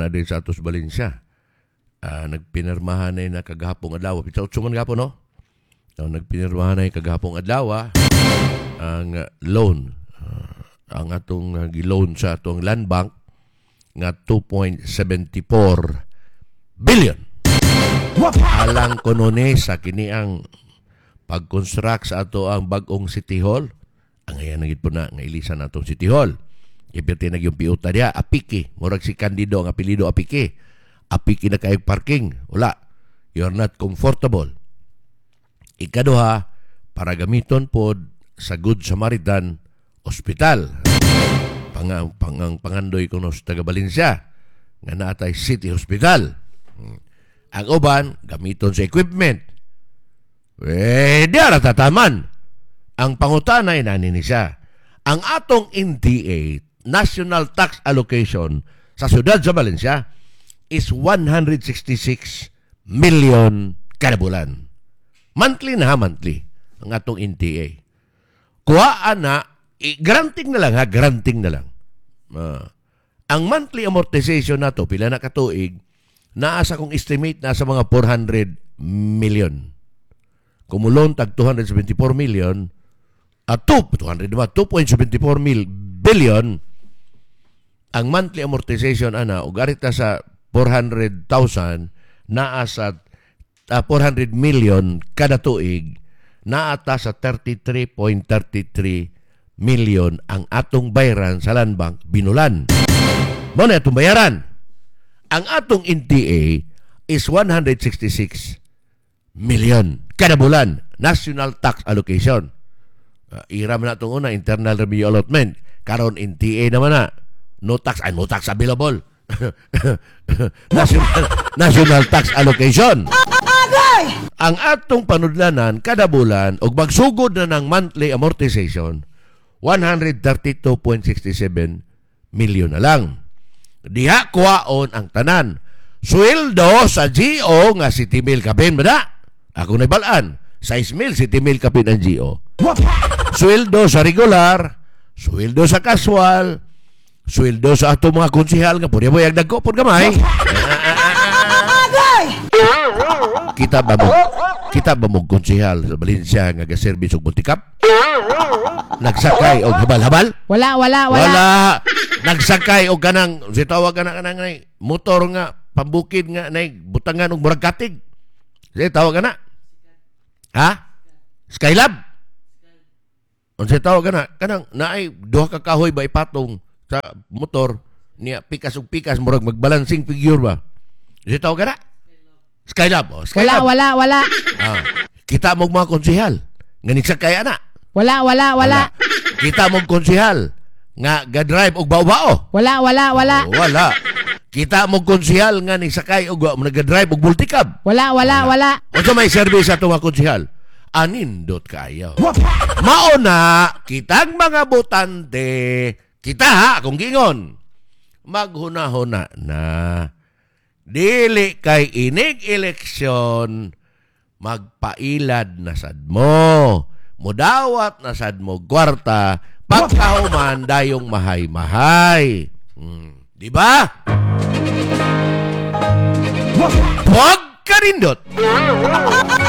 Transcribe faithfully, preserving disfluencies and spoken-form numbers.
na din sa atos Valencia. Uh, nagpinirmahan na na kagahapong adlaw. Pitsa-utsungan gahapon, no? So, nagpinirmahan na kagahapong adlaw ang uh, loan. Uh, ang atong uh, loan sa atong land bank nga two point seven four billion. Alang konone sa kini ang pag-construct sa ato ang bagong City Hall. Ang ayan nagit po na nga ilisan atong City Hall. Ipirti na yung piuta niya, Apiki. Murag si kandido ang apelido Apiki. Apiki na kayong parking. Wala. You're not comfortable. Ikaduha, para gamiton po sa Good Samaritan Hospital. Pangang, pangang pangandoy ko no sa taga Valencia. Nga naatay City Hospital. Ang uban, gamiton sa equipment. Eh, di ara tataman. Ang pangutanay nanin siya. Ang atong N T A, National Tax Allocation, sa siyudad sa Valencia, is one hundred sixty-six million kada bulan. Monthly na ha, monthly. Ang atong N T A. Kuhaan na, i- granting na lang ha, granting na lang. Uh, ang monthly amortization na to, pila na katuig, naasa kong estimate na sa mga four hundred million. Kumulon tag two hundred seventy-four million at uh, two point seven four billion ang monthly amortization ana ug arita sa four hundred thousand naa sa uh, four hundred million kada tuig naata sa thirty-three point three three million ang atong bayaran sa land bank binulan. Mo na atong bayaran. Ang atong N T A is one hundred sixty-six million kada bulan. National Tax Allocation. Uh, iram na itong una, Internal Revenue Allotment. Karon N T A naman na. No tax, ay no tax available. National, National Tax Allocation. Ang atong panudlanan kada bulan og magsugod na ng monthly amortization one hundred thirty-two point six seven million na lang. Diha kuwaon ang tanan. Sweldo sa G O nga si Timil Kapin ba? Ako na balaan. six mil si Timil Kapin ang G O. Sweldo sa regular, sweldo sa casual, sweldo sa ato mga konsihal nga pwede mo yung nagkopon kamay. Kita ba mo? Kita ba mo konsihal sa Valencia nga ga-service og multicap? Nagsakay og habal-habal? Wala, wala, wala. Wala. Nagsakay og kanang si tawag kana kanang nay motor nga pambukid nga nay butangan og murag katig. Si tawag kana? Ha? Skylab? Unsa tawag kana? Kanang naay duha ka kahoy ba ipatong sa motor niya pikas ug pikas murag magbalancing figure ba? Si tawag kana? Skylab. Oh, Skylab. Wala, wala, wala. Ah, kita mo mga konsehal nga nigsakay ana. Wala, wala, wala. Kita mo konsehal nga ga-drive og bao-bao. Wala, wala, wala. Oh, wala. Kita mo konsehal nga nigsakay og nag-drive og multicab. Wala, wala, wala. Unsa may service ato nga konsehal? Anindot kayo. Mauna, kitang mga botante, kita ha, kung gingon, maghuna-huna na. Dili kay inig eleksyon, magpailad na sad mo. Mudawat na sad mo kwarta, pagkahuman dayong mahay-mahay. Hmm. Di ba? Huwag ka rindot.